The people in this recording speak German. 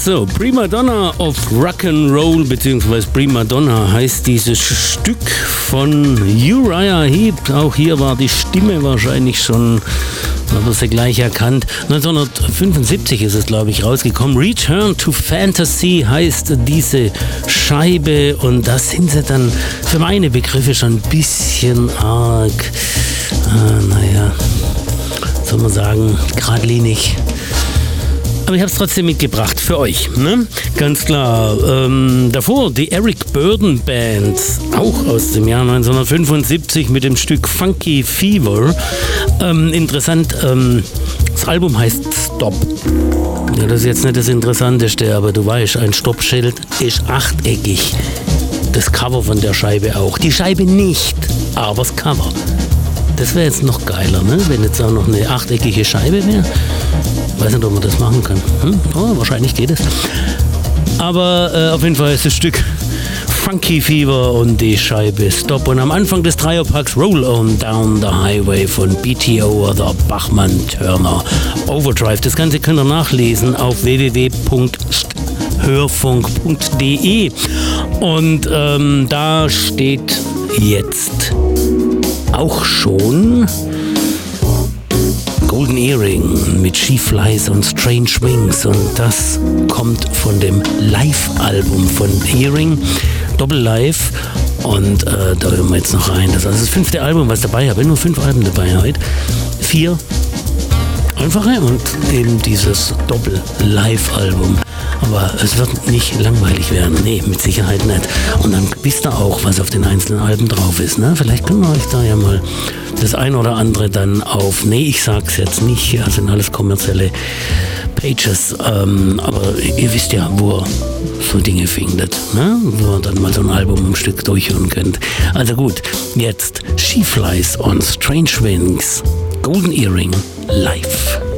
So, Prima Donna of Rock'n'Roll, beziehungsweise Prima Donna heißt dieses Stück von Uriah Heep. Auch hier war die Stimme wahrscheinlich schon, aber sie gleich erkannt. 1975 ist es, glaube ich, rausgekommen. Return to Fantasy heißt diese Scheibe und da sind sie dann für meine Begriffe schon ein bisschen arg, soll man sagen, geradlinig. Aber ich habe es trotzdem mitgebracht für euch, ne? Ganz klar. Davor die Eric Burdon Band, auch aus dem Jahr 1975 mit dem Stück Funky Fever. Interessant, das Album heißt Stop. Ja, das ist jetzt nicht das Interessanteste, aber du weißt, ein Stoppschild ist achteckig. Das Cover von der Scheibe auch. Die Scheibe nicht, aber das Cover. Das wäre jetzt noch geiler, ne? Wenn jetzt auch noch eine achteckige Scheibe wäre. Weiß nicht, ob man das machen kann. Oh, wahrscheinlich geht es. Aber auf jeden Fall ist das Stück Funky Fever und die Scheibe Stop. Und am Anfang des Dreierpacks Roll On Down the Highway von BTO oder Bachmann Turner Overdrive. Das Ganze könnt ihr nachlesen auf www.hörfunk.de. Und da steht jetzt auch schon Golden Earring mit She Flies und Strange Wings und das kommt von dem Live-Album von Earring, Doppel-Live und da hören wir jetzt noch rein. Das ist das 5. Album, was dabei habe. Nur 5 Alben dabei heute. 4 einfache und eben dieses Doppel-Live-Album. Aber es wird nicht langweilig werden. Nee, mit Sicherheit nicht. Und dann wisst ihr auch, was auf den einzelnen Alben drauf ist. Ne? Vielleicht können wir euch da ja mal das ein oder andere dann auf... Nee, ich sag's jetzt nicht. Das sind alles kommerzielle Pages. Aber ihr wisst ja, wo ihr so Dinge findet. Ne? Wo ihr dann mal so ein Album im Stück durchhören könnt. Also gut, jetzt She Flies on Strange Wings. Golden Earring live.